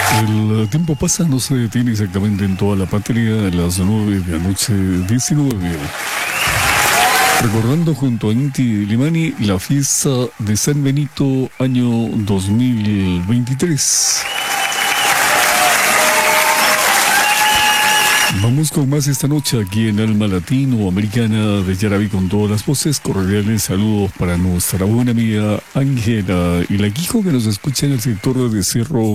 El tiempo pasa, no se detiene exactamente en toda la patria, a las 9 de la noche, 19. Recordando junto a Inti Limani la fiesta de San Benito año 2023. Vamos con más esta noche aquí en Alma Latinoamericana de Yaraví con todas las voces. Cordiales saludos para nuestra buena amiga Ángela y la Quijo que nos escucha en el sector de Cerro